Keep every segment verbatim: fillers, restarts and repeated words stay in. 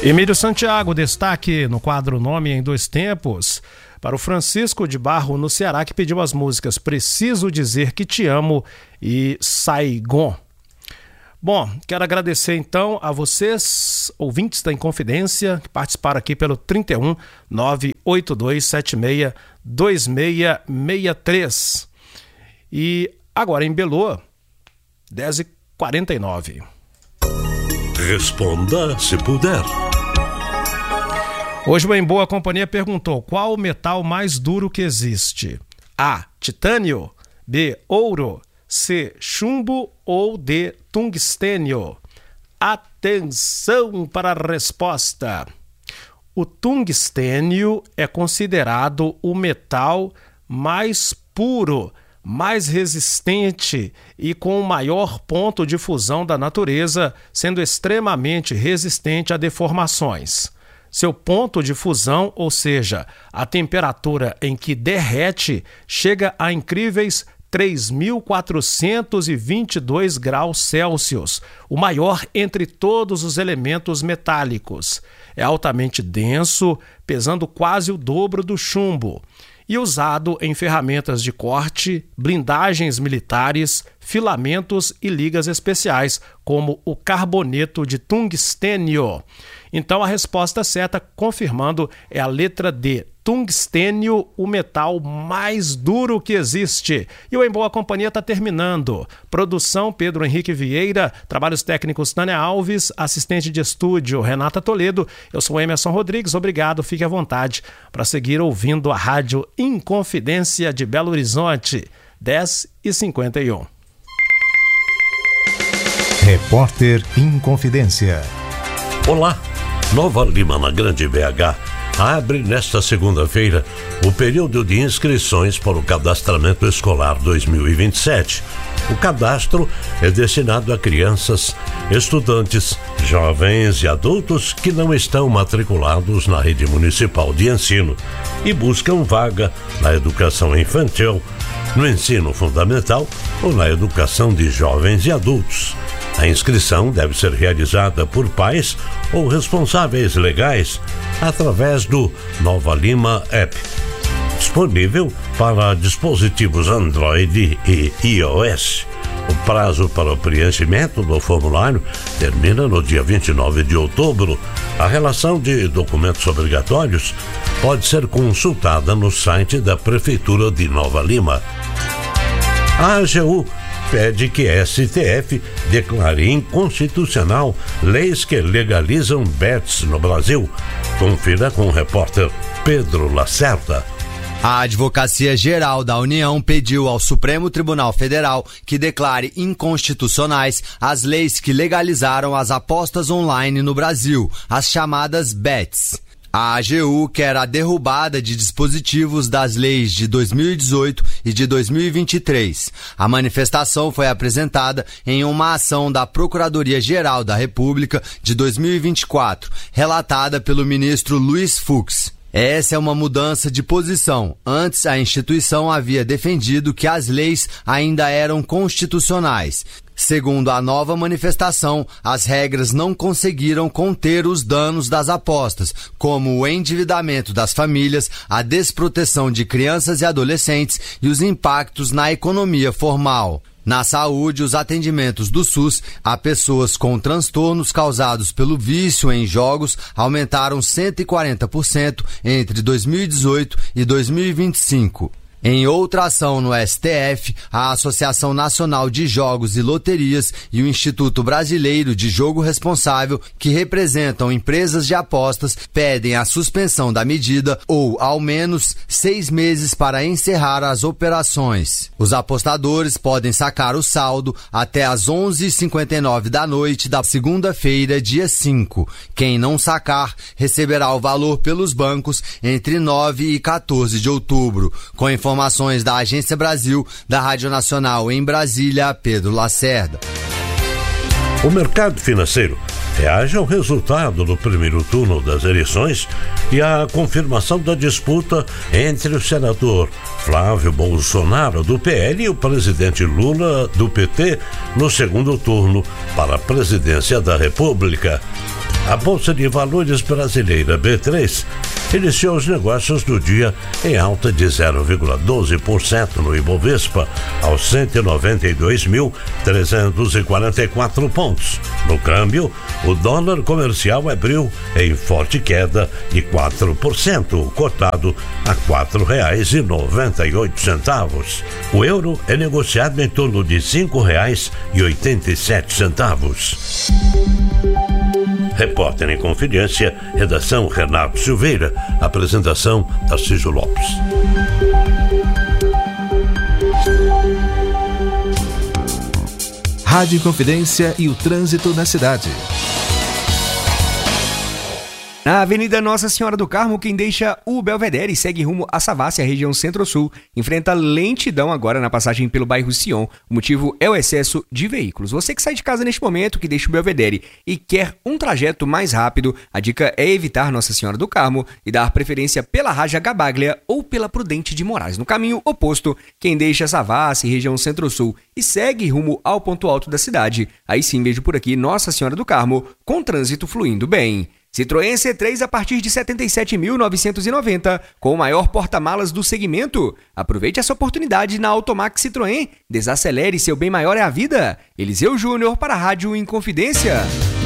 Emílio Santiago, destaque no quadro Nome em Dois Tempos, para o Francisco de Barro, no Ceará, que pediu as músicas Preciso Dizer Que Te Amo e Saigon. Bom, quero agradecer então a vocês, ouvintes da Inconfidência, que participaram aqui pelo trinta e um, nove oito dois sete seis, dois seis seis três. E agora em Belô, dez e quarenta e nove. Responda se puder. Hoje o Em Boa Companhia perguntou: qual o metal mais duro que existe? A. Titânio. B. Ouro. C. Chumbo ou D. Tungstênio? Atenção para a resposta. O tungstênio é considerado o metal mais puro, mais resistente e com o maior ponto de fusão da natureza, sendo extremamente resistente a deformações. Seu ponto de fusão, ou seja, a temperatura em que derrete, chega a incríveis três mil quatrocentos e vinte e dois graus Celsius, o maior entre todos os elementos metálicos. É altamente denso, pesando quase o dobro do chumbo, e usado em ferramentas de corte, blindagens militares, filamentos e ligas especiais, como o carboneto de tungstênio. Então a resposta certa, confirmando, é a letra D. Tungstênio, o metal mais duro que existe. E o Em Boa Companhia está terminando. Produção Pedro Henrique Vieira, trabalhos técnicos Tânia Alves, assistente de estúdio Renata Toledo. Eu sou Emerson Rodrigues, obrigado, fique à vontade para seguir ouvindo a Rádio Inconfidência de Belo Horizonte, dez e cinquenta e um. Repórter Inconfidência. Olá, Nova Lima, na Grande B H, abre nesta segunda-feira o período de inscrições para o cadastramento escolar dois mil e vinte e sete. O cadastro é destinado a crianças, estudantes, jovens e adultos que não estão matriculados na rede municipal de ensino e buscam vaga na educação infantil, no ensino fundamental ou na educação de jovens e adultos. A inscrição deve ser realizada por pais ou responsáveis legais através do Nova Lima App, disponível para dispositivos Android e iOS. O prazo para o preenchimento do formulário termina no dia vinte e nove de outubro. A relação de documentos obrigatórios pode ser consultada no site da Prefeitura de Nova Lima. A A G U pede que a S T F declare inconstitucional leis que legalizam bets no Brasil. Confira com o repórter Pedro Lacerda. A Advocacia Geral da União pediu ao Supremo Tribunal Federal que declare inconstitucionais as leis que legalizaram as apostas online no Brasil, as chamadas bets. A A G U quer a derrubada de dispositivos das leis de dois mil e dezoito e de dois mil e vinte e três. A manifestação foi apresentada em uma ação da Procuradoria-Geral da República de dois mil e vinte e quatro, relatada pelo ministro Luiz Fux. Essa é uma mudança de posição. Antes, a instituição havia defendido que as leis ainda eram constitucionais. Segundo a nova manifestação, as regras não conseguiram conter os danos das apostas, como o endividamento das famílias, a desproteção de crianças e adolescentes e os impactos na economia formal. Na saúde, os atendimentos do SUS a pessoas com transtornos causados pelo vício em jogos aumentaram cento e quarenta por cento entre dois mil e dezoito e dois mil e vinte e cinco. Em outra ação no S T F, a Associação Nacional de Jogos e Loterias e o Instituto Brasileiro de Jogo Responsável, que representam empresas de apostas, pedem a suspensão da medida ou, ao menos, seis meses para encerrar as operações. Os apostadores podem sacar o saldo até às onze e cinquenta e nove da noite da segunda-feira, dia cinco. Quem não sacar receberá o valor pelos bancos entre nove e quatorze de outubro. Com informações Informações da Agência Brasil, da Rádio Nacional em Brasília, Pedro Lacerda. O mercado financeiro reage ao resultado do primeiro turno das eleições e à confirmação da disputa entre o senador Flávio Bolsonaro, do P L, e o presidente Lula, do P T, no segundo turno para a presidência da República. A Bolsa de Valores brasileira B três iniciou os negócios do dia em alta de zero vírgula doze por cento no Ibovespa, aos cento e noventa e dois mil trezentos e quarenta e quatro pontos. No câmbio, o dólar comercial abriu em forte queda de quatro por cento, cotado a quatro reais e noventa e oito centavos. O euro é negociado em torno de cinco reais e oitenta e sete centavos. Repórter em Confidência, redação Renato Silveira, apresentação Tarcísio Lopes. Rádio Confidência e o trânsito na cidade. Na Avenida Nossa Senhora do Carmo, quem deixa o Belvedere e segue rumo a Savassi, a região Centro-Sul, enfrenta lentidão agora na passagem pelo bairro Sion. O motivo é o excesso de veículos. Você que sai de casa neste momento, que deixa o Belvedere e quer um trajeto mais rápido, a dica é evitar Nossa Senhora do Carmo e dar preferência pela Raja Gabaglia ou pela Prudente de Moraes. No caminho oposto, quem deixa Savassi, região Centro-Sul, e segue rumo ao ponto alto da cidade, aí sim vejo por aqui Nossa Senhora do Carmo, com trânsito fluindo bem. Citroën C três a partir de setenta e sete mil novecentos e noventa, com o maior porta-malas do segmento. Aproveite essa oportunidade na Automax Citroën. Desacelere, seu bem maior é a vida. Eliseu Júnior para a Rádio Inconfidência.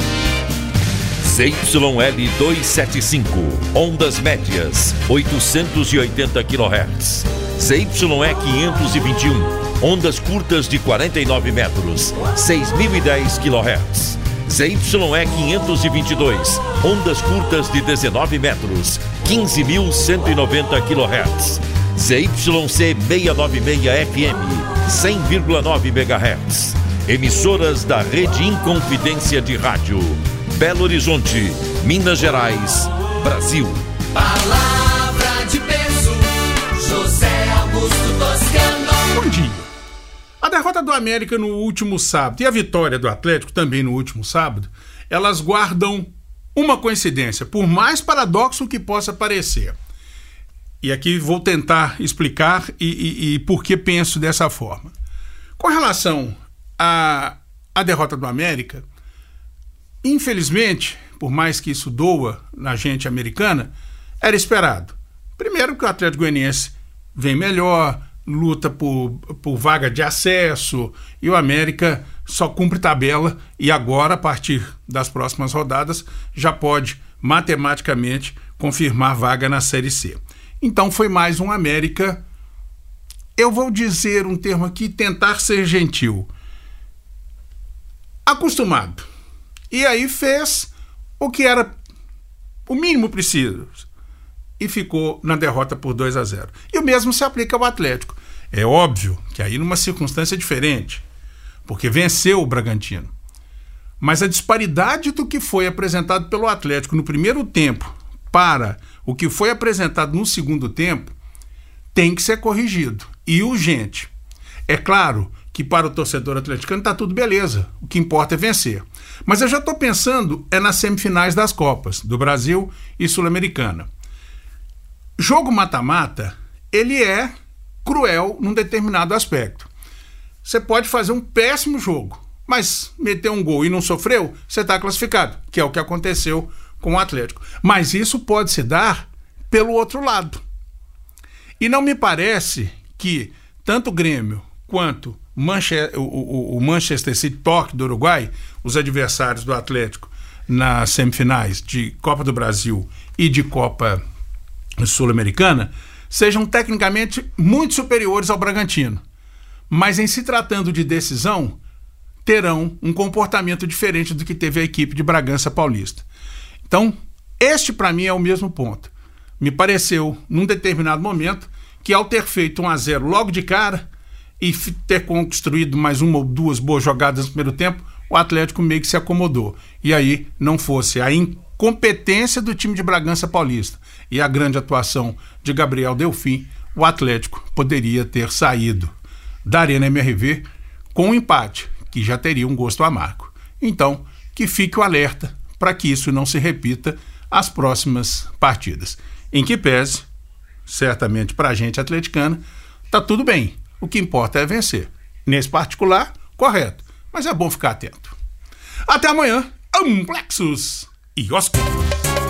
Z Y L duzentos e setenta e cinco, ondas médias, oitocentos e oitenta quilohertz. Z Y E quinhentos e vinte e um, ondas curtas de quarenta e nove metros, seis mil e dez quilohertz. Z Y E quinhentos e vinte e dois, ondas curtas de dezenove metros, quinze mil cento e noventa quilohertz. Z Y C seiscentos e noventa e seis F M, cem vírgula nove megahertz. Emissoras da Rede Inconfidência de Rádio. Belo Horizonte, Minas Gerais, Brasil. Palavra de peso, José Augusto Toscano. Bom dia. A derrota do América no último sábado e a vitória do Atlético também no último sábado, elas guardam uma coincidência, por mais paradoxo que possa parecer. E aqui vou tentar explicar e, e, e por que penso dessa forma. Com relação à, à derrota do América, infelizmente, por mais que isso doa na gente americana, era esperado. Primeiro que o Atlético Goianiense vem melhor, luta por, por vaga de acesso, e o América só cumpre tabela e agora, a partir das próximas rodadas, já pode matematicamente confirmar vaga na Série C. Então foi mais um América, eu vou dizer um termo aqui, tentar ser gentil, acostumado. E aí fez o que era o mínimo preciso e ficou na derrota por dois a zero. E o mesmo se aplica ao Atlético. É óbvio que aí numa circunstância diferente, porque venceu o Bragantino. Mas a disparidade do que foi apresentado pelo Atlético no primeiro tempo para o que foi apresentado no segundo tempo tem que ser corrigido, e urgente. É claro que para o torcedor atleticano está tudo beleza, o que importa é vencer. Mas eu já estou pensando é nas semifinais das Copas, do Brasil e Sul-Americana. Jogo mata-mata, ele é cruel num determinado aspecto. Você pode fazer um péssimo jogo, mas meter um gol e não sofreu, você está classificado, que é o que aconteceu com o Atlético. Mas isso pode se dar pelo outro lado. E não me parece que tanto o Grêmio quanto Manche- o, o, o Manchester City Torque do Uruguai, os adversários do Atlético nas semifinais de Copa do Brasil e de Copa Sul-Americana, sejam tecnicamente muito superiores ao Bragantino. Mas em se tratando de decisão, terão um comportamento diferente do que teve a equipe de Bragança Paulista. Então, este para mim é o mesmo ponto. Me pareceu, num determinado momento, que ao ter feito um a zero logo de cara e ter construído mais uma ou duas boas jogadas no primeiro tempo, o Atlético meio que se acomodou. E aí não fosse a incompetência do time de Bragança Paulista e a grande atuação de Gabriel Delfim, o Atlético poderia ter saído da Arena M R V com um empate, que já teria um gosto amargo. Então, que fique o alerta para que isso não se repita às próximas partidas. Em que pese, certamente para a gente atleticana, tá tudo bem. O que importa é vencer. Nesse particular, correto. Mas é bom ficar atento. Até amanhã. Amplexus! e Oscar.